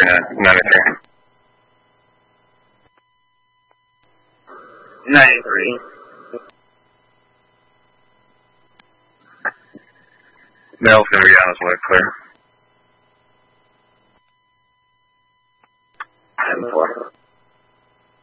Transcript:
93. 93. Mail's going to be on his way, clear. 10-4.